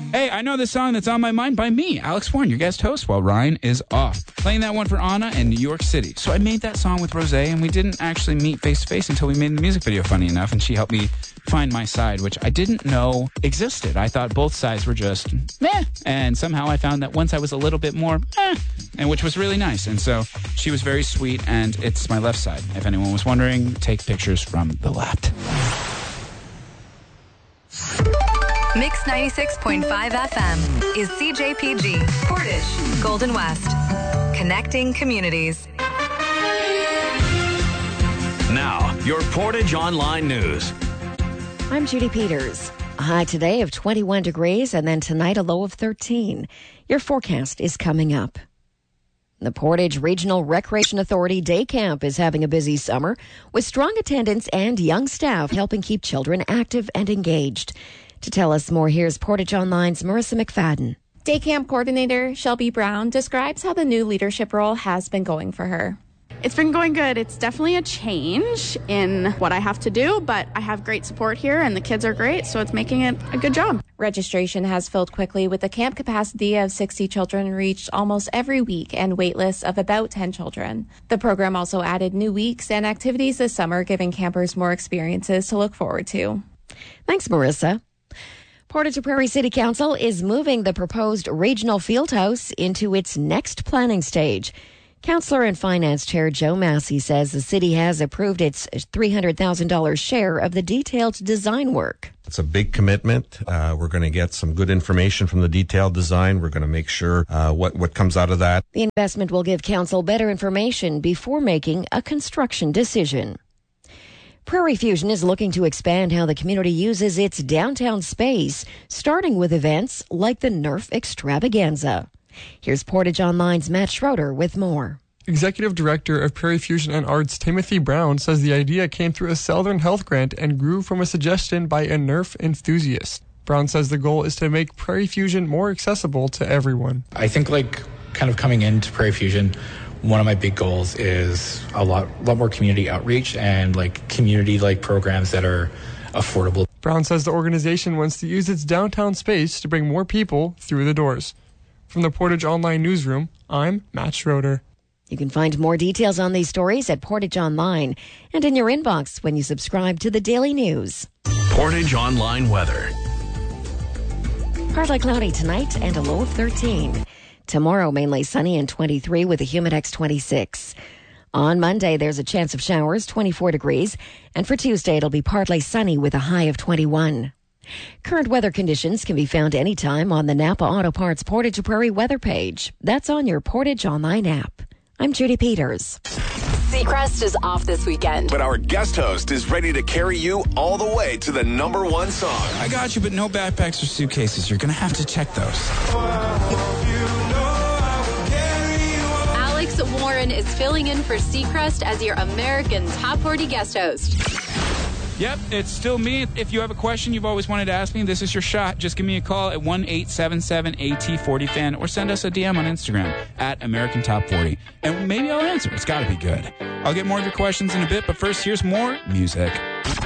Hey, I know the song that's on my mind by me, Alex Warren, your guest host, while Ryan is off. Playing that one for Anna in New York City. So I made that song with Rosé, and we didn't actually meet face-to-face until we made the music video, funny enough, and she helped me find my side, which I didn't know existed. I thought both sides were just meh, and somehow I found that one side was a little bit more meh, and which was really nice. And so she was very sweet, and it's my left side. If anyone was wondering, take pictures from the left. Mix 96.5 FM is CJPG, Portage, Golden West. Connecting communities. Now, your Portage Online News. I'm Judy Peters. A high today of 21 degrees and then tonight a low of 13. Your forecast is coming up. The Portage Regional Recreation Authority Day Camp is having a busy summer with strong attendance and young staff helping keep children active and engaged. To tell us more, here's Portage Online's Marissa McFadden. Day Camp Coordinator Shelby Brown describes how the new leadership role has been going for her. It's been going good. It's definitely a change in what I have to do, but I have great support here and the kids are great, so it's making it a good job. Registration has filled quickly with a camp capacity of 60 children reached almost every week and wait lists of about 10 children. The program also added new weeks and activities this summer, giving campers more experiences to look forward to. Thanks, Marissa. Portage Prairie City Council is moving the proposed regional field house into its next planning stage. Councillor and Finance Chair Joe Massey says the city has approved its $300,000 share of the detailed design work. It's a big commitment. We're going to get some good information from the detailed design. We're going to make sure what comes out of that. The investment will give council better information before making a construction decision. Prairie Fusion is looking to expand how the community uses its downtown space, starting with events like the Nerf Extravaganza. Here's Portage Online's Matt Schroeder with more. Executive Director of Prairie Fusion and Arts Timothy Brown says the idea came through a Southern Health grant and grew from a suggestion by a Nerf enthusiast. Brown says the goal is to make Prairie Fusion more accessible to everyone. I think kind of coming into Prairie Fusion, one of my big goals is a lot more community outreach and community programs that are affordable. Brown says the organization wants to use its downtown space to bring more people through the doors. From the Portage Online Newsroom, I'm Matt Schroeder. You can find more details on these stories at Portage Online and in your inbox when you subscribe to the Daily News. Portage Online weather. Partly cloudy tonight and a low of 13. Tomorrow, mainly sunny and 23 with a Humidex 26. On Monday, there's a chance of showers, 24 degrees. And for Tuesday, it'll be partly sunny with a high of 21. Current weather conditions can be found anytime on the Napa Auto Parts Portage Prairie weather page. That's on your Portage Online app. I'm Judy Peters. Seacrest is off this weekend. But our guest host is ready to carry you all the way to the #1 song. I got you, but no backpacks or suitcases. You're going to have to check those. Alex Warren is filling in for Seacrest as your American Top 40 guest host. Yep, it's still me. If you have a question you've always wanted to ask me, this is your shot. Just give me a call at 1-877-AT40FAN or send us a DM on Instagram at American Top 40. And maybe I'll answer. It's got to be good. I'll get more of your questions in a bit, but first, here's more music.